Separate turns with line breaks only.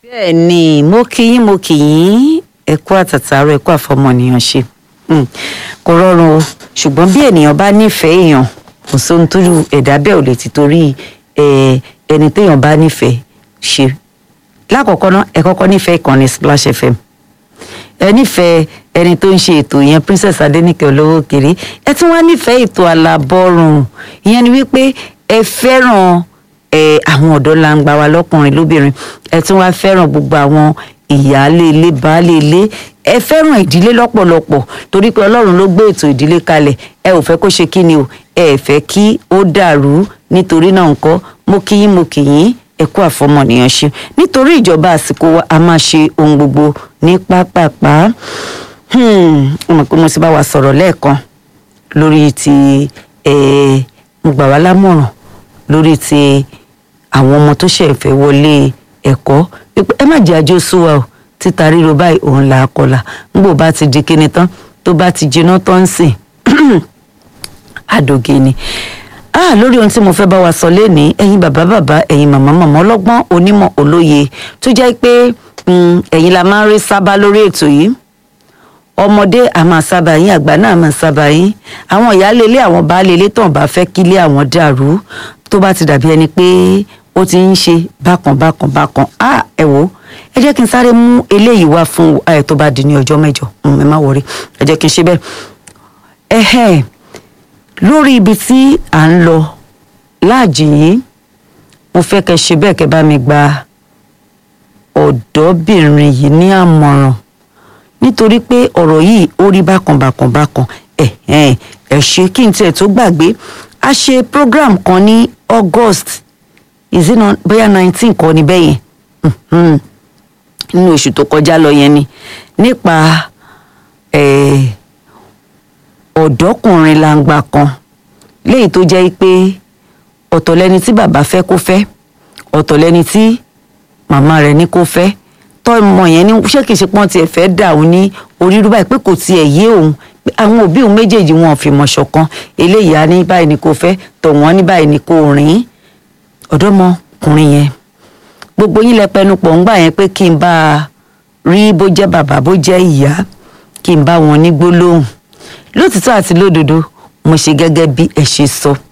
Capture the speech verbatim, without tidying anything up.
bẹ́ẹ̀ ni mo kí yín mo kí yín ẹ kú àtàtàrọ ẹ kú àfọmọnìyàn ṣe kò rọrùn o ṣùgbọ́n bí ènìyàn bá nífẹ̀ẹ́ èèyàn kò sóhun tó ẹ̀dá bẹ́ẹ̀ ò lè ti torí ẹni téèyàn bá nífẹ̀ẹ́ ṣe. lákọ̀ọ́kọ́ náà ẹ kọ́kọ́ nífẹ̀ẹ́ ìkànnì Splash F M ẹ nífẹ̀ẹ́ ẹni tó ń ṣe ètò yẹn Princess Adenike olówó kiri ẹ tún wá nífẹ̀ẹ́ ètò Alábọ́rùn ìyẹn ni wípé ẹ fẹ́ràn ẹ àwọn ọ̀dọ́ langba wa lọ́kùnrin lóbìnrin ẹ tún wá fẹ́ràn gbogbo àwọn ìyáálé ilé baálé ilé ẹ fẹ́ràn ìdílé lọ́pọ̀lọpọ̀ torí pé Ọlọ́run ló gbé ètò ìdílé kalẹ̀ ẹ ò fẹ́ kó ṣe kí ni o ẹ fẹ́ kí ó dàrú nítorí náà ńkọ́ mo kí yín mo kí yín ẹ kú àfọmọnìyàn ṣe nítorí ìjọba àsìkò wa a máa ṣe ohun gbogbo ní pápápá mo pé mo ti bá wa sọ̀rọ̀ lẹ́ẹ̀kan lórí ti ẹ mo gbà wá lámọ̀ràn lórí ti àwọn ọmọ tó ṣẹ̀ fẹ́ wọlé ẹ̀kọ́ ẹ má jẹ́ àjò súwa o títa ríro báyìí òun là á kọlà nígbò bá ti di kíni tán tó bá ti jiná tán sìn àdògè ni. ah lórí ohun tí mo fẹ́ bá wa sọ lénìí ẹ̀yin bàbá bàbá ẹ̀yin màmá màmá ọlọ́gbọ́n onímọ̀ olóye tó jẹ́ pé ẹ̀yin la máa ń rí sábà lórí ètò yìí ọmọdé a máa sábà yín àgbà náà máa sábà yín àwọn ìyáálé ilé àwọn baálé ilé tán bá fẹ́ kílé àwọn dàrú tó bá ti dàbí ẹni pé ó ti ń ṣe bákan bákan bákan ah ẹ wò ẹ jẹ́ kí n sáré mú eléyìí wá fún ẹ tó bá di ní ọjọ́ mẹ́jọ ẹ má wọrí ẹ jẹ́ kí n ṣe bẹ́ẹ̀ ẹ̀hẹ́ lórí ibi tí à ń lọ láàjì yìí mo fẹ́ kẹ́ ṣe bẹ́ẹ̀ kẹ́ bá mi gba ọ̀dọ́bìnrin yìí ní àmọ̀ràn nítorí pé ọ̀rọ̀ yìí ó rí bákan bákan bákan ẹ̀ ẹ̀ ẹ̀ ṣe kí n tiẹ̀ tó gbàgbé a ṣe program kan ní August is it not bóyá nineteen kan ní bẹ́yẹn nínú oṣù tó kọjá lọ yẹn ni nípa ọ̀dọ́kùnrin langba kan léyìí tó jẹ́ pé ọ̀tọ̀ lẹni tí bàbá fẹ́ kó fẹ́ ọ̀tọ̀ lẹni tí màmá rẹ̀ ní kó fẹ́ tọ́mọ yẹn ní ṣé kìí ṣe pọ́n tiẹ̀ fẹ́ dà òun ní orírú báyìí pé kò tiẹ̀ yé òun àwọn òbí òun méjèèjì wọn ò fi mọ̀ ṣọ̀kan eléyìí á ní báyìí ni kò fẹ́ tọ̀ wọ́n ní báyìí ni kò rìn ọ̀dọ́mọkùnrin yẹn gbogbo yín lẹ pẹnu pọ̀ ń gbà yẹn pé kí n bá a rí bó jẹ́ bàbá bó jẹ́ ìyá kí n bá wọn ní gbólóhùn lótìtọ́ àti lódodo mo ṣe gẹ́gẹ́ bí ẹ ṣe sọ